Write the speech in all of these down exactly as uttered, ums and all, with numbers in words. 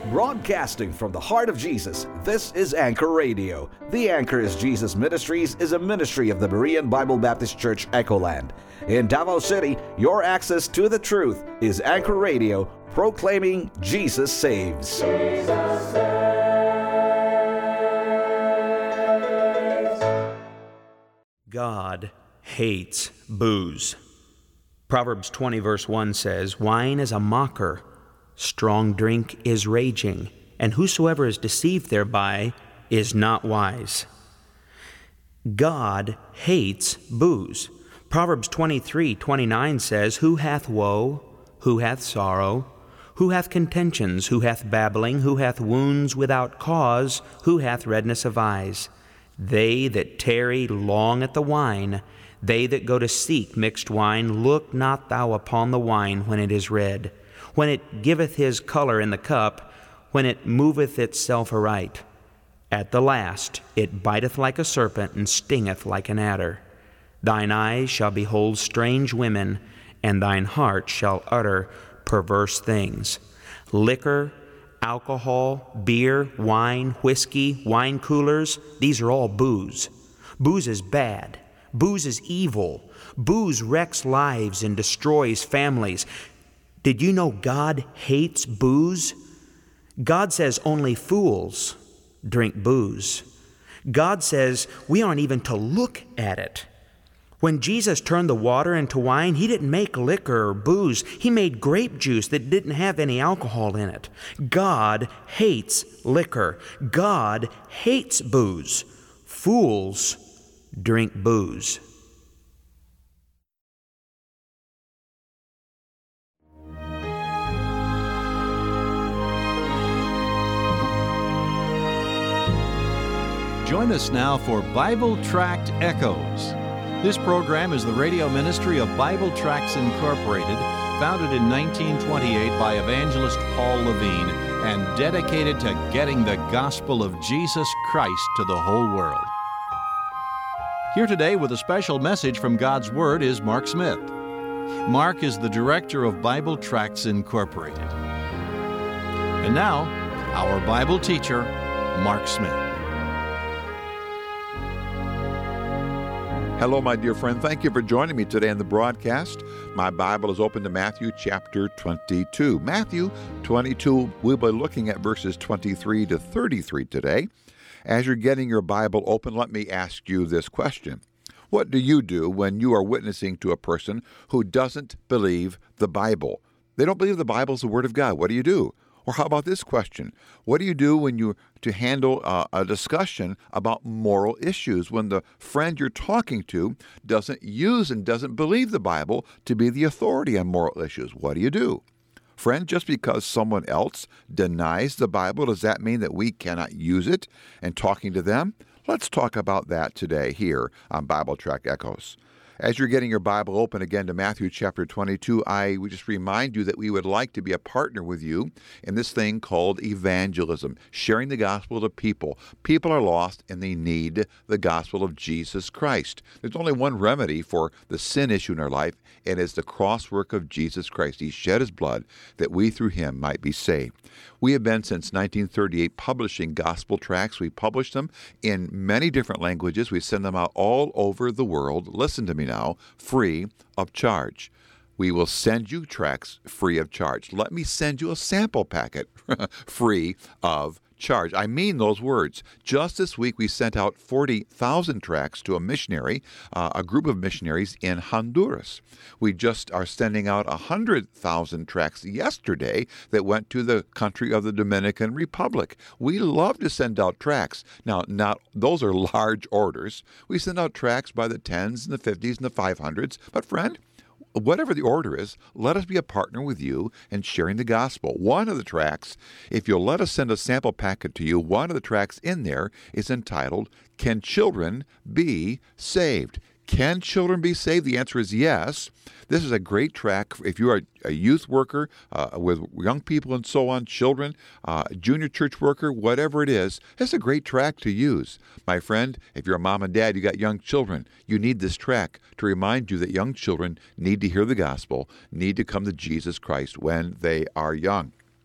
Broadcasting from the heart of Jesus, this is Anchor Radio. The Anchor is Jesus Ministries is a ministry of the Berean Bible Baptist Church, Echoland. In Davao City, your access to the truth is Anchor Radio, proclaiming Jesus saves. Jesus saves. God hates booze. Proverbs twenty verse one says, "Wine is a mocker, strong drink is raging, and whosoever is deceived thereby is not wise." God hates booze. Proverbs twenty-three twenty-nine says, "Who hath woe? Who hath sorrow? Who hath contentions? Who hath babbling? Who hath wounds without cause? Who hath redness of eyes? They that tarry long at the wine, they that go to seek mixed wine, look not thou upon the wine when it is red, when it giveth his color in the cup, when it moveth itself aright. At the last it biteth like a serpent, and stingeth like an adder. Thine eyes shall behold strange women, and thine heart shall utter perverse things." Liquor, alcohol, beer, wine, whiskey, wine coolers, these are all booze. Booze is bad. Booze is evil. Booze wrecks lives and destroys families. Did you know God hates booze? God says only fools drink booze. God says we aren't even to look at it. When Jesus turned the water into wine, he didn't make liquor or booze. He made grape juice that didn't have any alcohol in it. God hates liquor. God hates booze. Fools drink booze. Join us now for Bible Tract Echoes. This program is the radio ministry of Bible Tracts Incorporated, founded in nineteen twenty-eight by evangelist Paul Levine and dedicated to getting the gospel of Jesus Christ to the whole world. Here today with a special message from God's Word is Mark Smith. Mark is the director of Bible Tracts Incorporated. And now, our Bible teacher, Mark Smith. Hello, my dear friend. Thank you for joining me today in the broadcast. My Bible is open to Matthew chapter twenty-two. Matthew twenty-two, we'll be looking at verses twenty-three to thirty-three today. As you're getting your Bible open, let me ask you this question. What do you do when you are witnessing to a person who doesn't believe the Bible? They don't believe the Bible is the Word of God. What do you do? Or how about this question? What do you do when you to handle uh, a discussion about moral issues when the friend you're talking to doesn't use and doesn't believe the Bible to be the authority on moral issues? What do you do? Friend, just because someone else denies the Bible, does that mean that we cannot use it in talking to them? Let's talk about that today here on Bible Tract Echoes. As you're getting your Bible open again to Matthew chapter twenty-two, I would just remind you that we would like to be a partner with you in this thing called evangelism, sharing the gospel to people. People are lost and they need the gospel of Jesus Christ. There's only one remedy for the sin issue in our life, and it's the cross work of Jesus Christ. He shed his blood that we through him might be saved. We have been since nineteen thirty-eight publishing gospel tracts. We publish them in many different languages. We send them out all over the world. Listen to me now, free of charge. We will send you tracts free of charge. Let me send you a sample packet free of charge. I mean those words. Just this week, we sent out forty thousand tracts to a missionary, uh, a group of missionaries in Honduras. We just are sending out one hundred thousand tracts yesterday that went to the country of the Dominican Republic. We love to send out tracts. Now, not those are large orders. We send out tracts by the tens and the fifties and the five hundreds. But friend, whatever the order is, let us be a partner with you in sharing the gospel. One of the tracts, if you'll let us send a sample packet to you, one of the tracts in there is entitled, "Can Children Be Saved?" Can children be saved? The answer is yes. This is a great track if you are a youth worker uh, with young people and so on, children, uh, junior church worker, whatever it is. It's a great track to use. My friend, if you're a mom and dad, you got young children, you need this track to remind you that young children need to hear the gospel, need to come to Jesus Christ when they are young.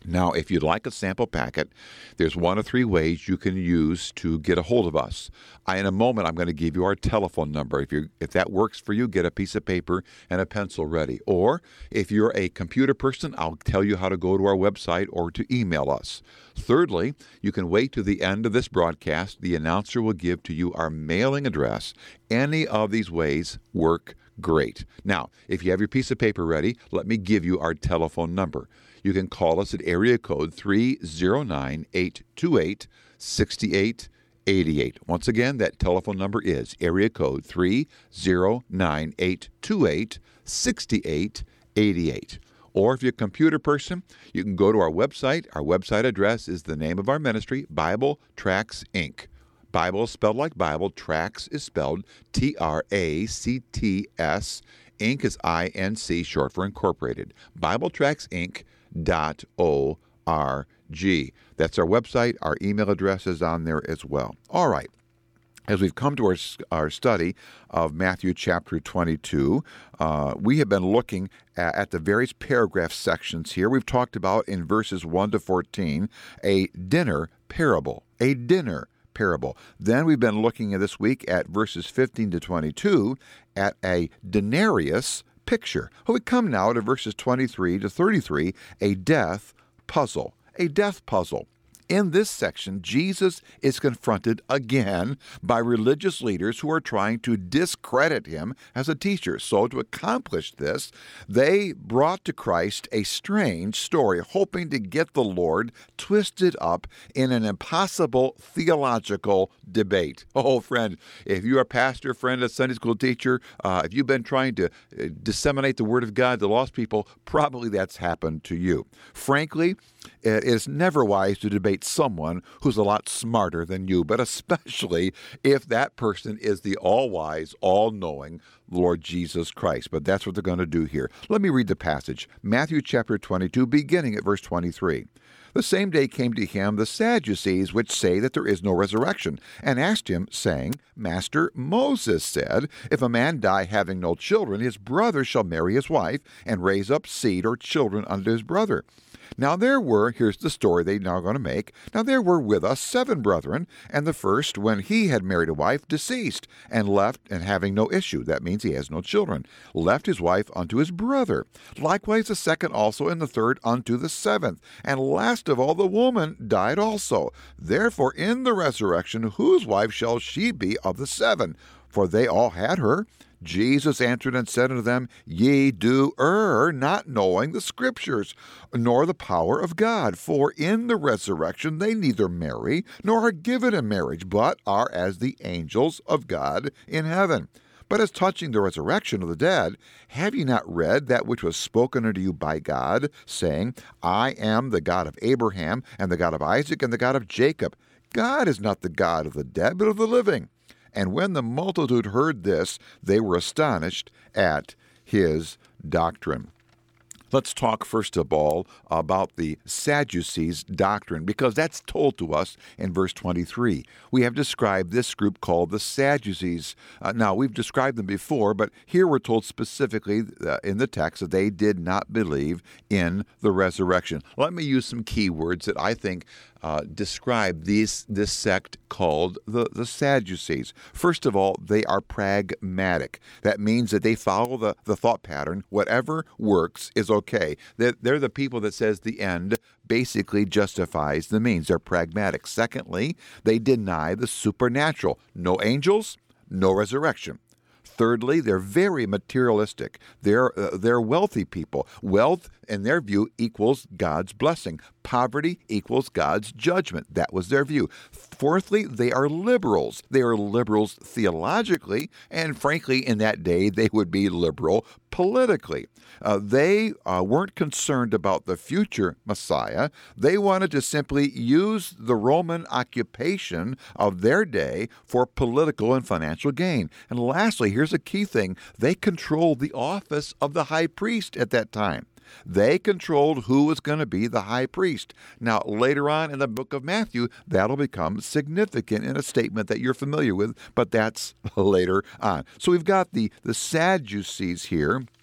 Now, if you'd like a sample packet, there's one of three ways you can use to get a hold of us. I, in a moment, I'm going to give you our telephone number. If you if that works for you, get a piece of paper and a pencil ready. Or if you're a computer person, I'll tell you how to go to our website or to email us. Thirdly, you can wait to the end of this broadcast. The announcer will give to you our mailing address. Any of these ways work great. Now, if you have your piece of paper ready, let me give you our telephone number. You can call us at area code three oh nine, eight two eight, six eight eight eight. Once again, that telephone number is area code three oh nine, eight two eight, six eight eight eight. Or if you're a computer person, you can go to our website. Our website address is the name of our ministry, Bible Tracts, Incorporated. Bible is spelled like Bible. Tracts is spelled T R A C T S. Inc is I N C, short for Incorporated. Bible Tracts, Incorporated. Dot O R G. That's our website. Our email address is on there as well. All right. As we've come to our, our study of Matthew chapter twenty-two, uh, we have been looking at, at the various paragraph sections here. We've talked about in verses one to fourteen a dinner parable, a dinner parable. Then we've been looking at this week at verses fifteen to twenty-two at a denarius picture. Well, we come now to verses twenty-three to thirty-three, a death puzzle. A death puzzle. In this section, Jesus is confronted again by religious leaders who are trying to discredit him as a teacher. So to accomplish this, they brought to Christ a strange story, hoping to get the Lord twisted up in an impossible theological debate. Oh, friend, if you're a pastor, friend, a Sunday school teacher, uh, if you've been trying to uh, disseminate the Word of God to lost people, probably that's happened to you. Frankly, it is never wise to debate someone who's a lot smarter than you, but especially if that person is the all-wise, all-knowing Lord Jesus Christ. But that's what they're going to do here. Let me read the passage. Matthew chapter twenty-two, beginning at verse twenty-three. The same day came to him the Sadducees, which say that there is no resurrection, and asked him, saying, Master, Moses said, if a man die having no children, his brother shall marry his wife, and raise up seed or children unto his brother. Now there were, here's the story they're now going to make, now there were with us seven brethren, and the first, when he had married a wife, deceased, and left, and having no issue, that means he has no children, left his wife unto his brother. Likewise the second also, and the third unto the seventh. And last of all the woman died also. Therefore in the resurrection, whose wife shall she be of the seven? For they all had her. Jesus answered and said unto them, Ye do err, not knowing the Scriptures, nor the power of God. For in the resurrection they neither marry, nor are given in marriage, but are as the angels of God in heaven. But as touching the resurrection of the dead, have ye not read that which was spoken unto you by God, saying, I am the God of Abraham, and the God of Isaac, and the God of Jacob? God is not the God of the dead, but of the living. And when the multitude heard this, they were astonished at his doctrine. Let's talk first of all about the Sadducees' doctrine, because that's told to us in verse twenty-three. We have described this group called the Sadducees. Uh, now, we've described them before, but here we're told specifically uh, in the text that they did not believe in the resurrection. Let me use some key words that I think Uh, describe these, this sect called the, the Sadducees. First of all, they are pragmatic. That means that they follow the, the thought pattern. Whatever works is okay. They're, they're the people that says the end basically justifies the means. They're pragmatic. Secondly, they deny the supernatural. No angels, no resurrection. Thirdly, they're very materialistic. They're uh, they're wealthy people. Wealth, in their view, equals God's blessing. Poverty equals God's judgment. That was their view. Fourthly, they are liberals. They are liberals theologically, and frankly, in that day, they would be liberal politically. Uh, they uh, weren't concerned about the future Messiah. They wanted to simply use the Roman occupation of their day for political and financial gain. And lastly, here's a key thing. They controlled the office of the high priest at that time. They controlled who was going to be the high priest. Now, later on in the book of Matthew, that'll become significant in a statement that you're familiar with, but that's later on. So we've got the, the Sadducees here.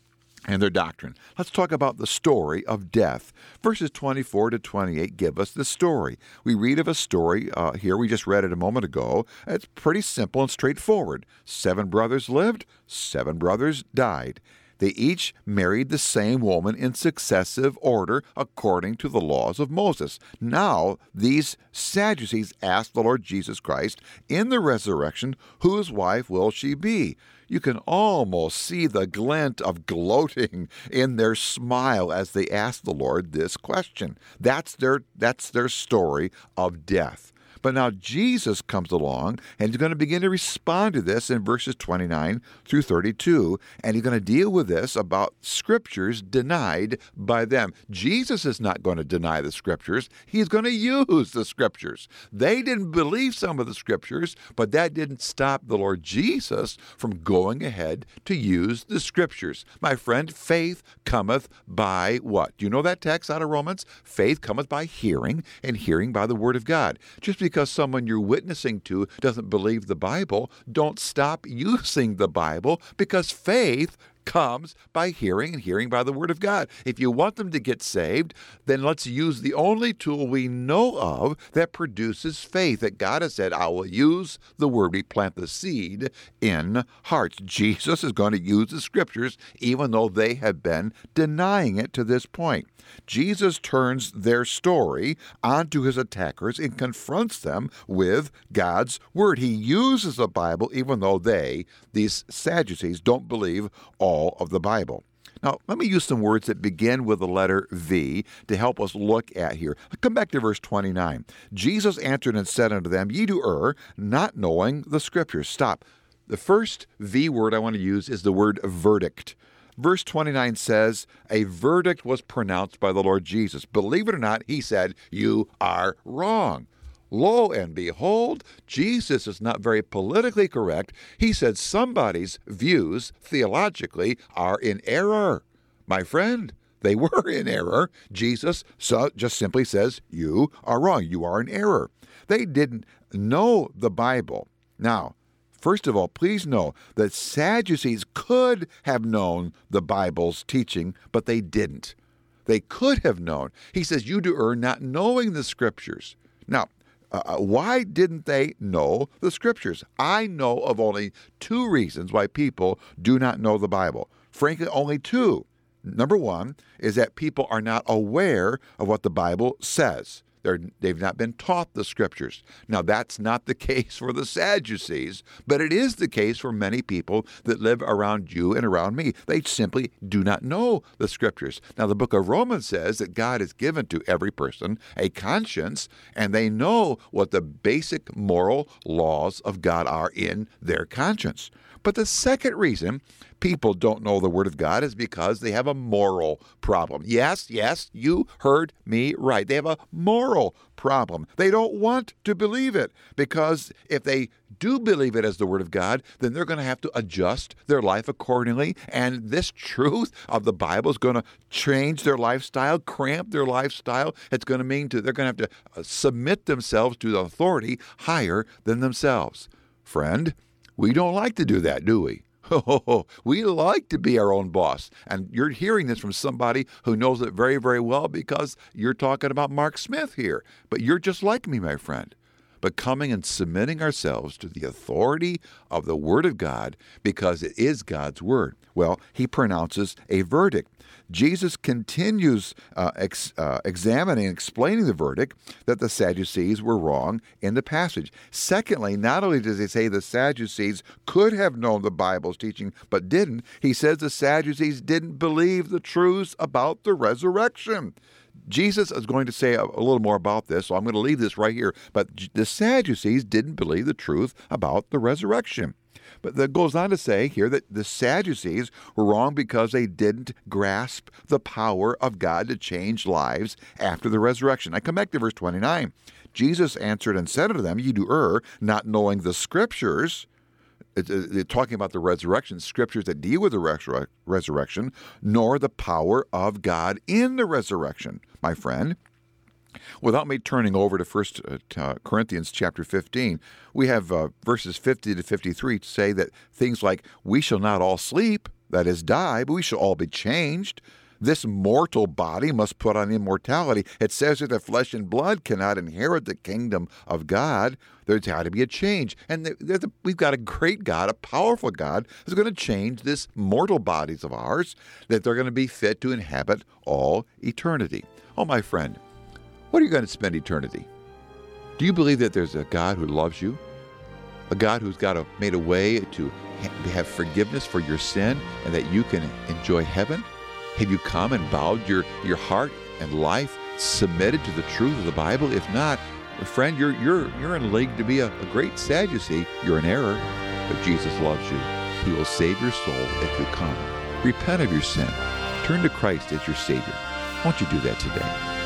and their doctrine. Let's talk about the story of death. Verses twenty-four to twenty-eight give us the story. We read of a story uh, here. We just read it a moment ago. It's pretty simple and straightforward. Seven brothers lived, seven brothers died. They each married the same woman in successive order according to the laws of Moses. Now, these Sadducees asked the Lord Jesus Christ in the resurrection, whose wife will she be? You can almost see the glint of gloating in their smile as they ask the Lord this question. That's their, that's their story of death. But now Jesus comes along, and he's going to begin to respond to this in verses twenty-nine through thirty-two, and he's going to deal with this about scriptures denied by them. Jesus is not going to deny the scriptures. He's going to use the scriptures. They didn't believe some of the scriptures, but that didn't stop the Lord Jesus from going ahead to use the scriptures. My friend, faith cometh by what? Do you know that text out of Romans? Faith cometh by hearing, and hearing by the word of God. Just because Because someone you're witnessing to doesn't believe the Bible, don't stop using the Bible, because faith comes by hearing, and hearing by the Word of God. If you want them to get saved, then let's use the only tool we know of that produces faith, that God has said, I will use the Word. We plant the seed in hearts. Jesus is going to use the Scriptures, even though they have been denying it to this point. Jesus turns their story onto his attackers and confronts them with God's Word. He uses the Bible, even though they, these Sadducees, don't believe all of the Bible. Now, let me use some words that begin with the letter V to help us look at here. Come back to verse twenty-nine. Jesus answered and said unto them, Ye do err, not knowing the Scriptures. Stop. The first V word I want to use is the word verdict. Verse twenty-nine says, a verdict was pronounced by the Lord Jesus. Believe it or not, he said, you are wrong. Lo and behold, Jesus is not very politically correct. He said somebody's views theologically are in error. My friend, they were in error. Jesus just simply says, you are wrong. You are in error. They didn't know the Bible. Now, first of all, please know that Sadducees could have known the Bible's teaching, but they didn't. They could have known. He says, you do err not knowing the Scriptures. Now, Uh, why didn't they know the Scriptures? I know of only two reasons why people do not know the Bible. Frankly, only two. Number one is that people are not aware of what the Bible says. They're, they've not been taught the Scriptures. Now, that's not the case for the Sadducees, but it is the case for many people that live around you and around me. They simply do not know the Scriptures. Now, the book of Romans says that God has given to every person a conscience, and they know what the basic moral laws of God are in their conscience. But the second reason people don't know the Word of God is because they have a moral problem. Yes, yes, you heard me right. They have a moral problem. They don't want to believe it, because if they do believe it as the Word of God, then they're going to have to adjust their life accordingly. And this truth of the Bible is going to change their lifestyle, cramp their lifestyle. It's going to mean to, they're going to have to submit themselves to the authority higher than themselves. Friend, we don't like to do that, do we? Oh, we like to be our own boss. And you're hearing this from somebody who knows it very, very well, because you're talking about Mark Smith here. But you're just like me, my friend. But coming and submitting ourselves to the authority of the Word of God, because it is God's Word. Well, he pronounces a verdict. Jesus continues uh, ex, uh, examining and explaining the verdict that the Sadducees were wrong in the passage. Secondly, not only does he say the Sadducees could have known the Bible's teaching but didn't, he says the Sadducees didn't believe the truths about the resurrection. Jesus is going to say a, a little more about this, so I'm going to leave this right here. But the Sadducees didn't believe the truth about the resurrection. But that goes on to say here that the Sadducees were wrong because they didn't grasp the power of God to change lives after the resurrection. I come back to verse twenty-nine. Jesus answered and said unto them, Ye do err, not knowing the Scriptures. It's, it's talking about the resurrection, scriptures that deal with the resur- resurrection, nor the power of God in the resurrection, my friend. Without me turning over to First Corinthians chapter fifteen, we have uh, verses fifty to fifty-three to say that things like, we shall not all sleep. that is, die, but we shall all be changed. This mortal body must put on immortality. It says that the flesh and blood cannot inherit the kingdom of God. There's got to be a change. And there's a, we've got a great God, a powerful God, who's going to change this mortal bodies of ours, that they're going to be fit to inhabit all eternity. Oh, my friend, what are you going to spend eternity? Do you believe that there's a God who loves you? A God who's got a, made a way to have forgiveness for your sin and that you can enjoy heaven? Have you come and bowed your, your heart and life, submitted to the truth of the Bible? If not, friend, you're you're you're in league to be a, a great Sadducee. You're in error, but Jesus loves you. He will save your soul if you come. Repent of your sin. Turn to Christ as your Savior. Won't you do that today?